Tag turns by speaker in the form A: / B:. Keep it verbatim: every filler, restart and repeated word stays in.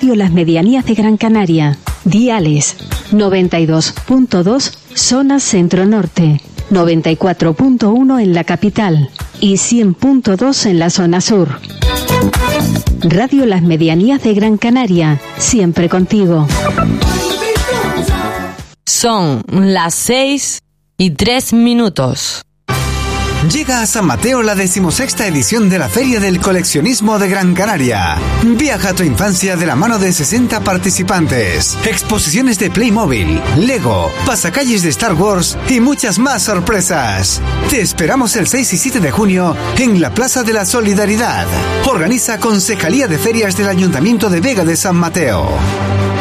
A: Radio Las Medianías de Gran Canaria. Diales noventa y dos punto dos zona centro-norte, noventa y cuatro punto uno en la capital y cien punto dos en la zona sur. Radio Las Medianías de Gran Canaria, siempre contigo.
B: Son las seis y tres minutos.
C: Llega a San Mateo la decimosexta edición de la Feria del Coleccionismo de Gran Canaria. Viaja a tu infancia de la mano de sesenta participantes, exposiciones de Playmobil, Lego, pasacalles de Star Wars y muchas más sorpresas. Te esperamos el seis y siete de junio en la Plaza de la Solidaridad. Organiza Concejalía de Ferias del Ayuntamiento de Vega de San Mateo.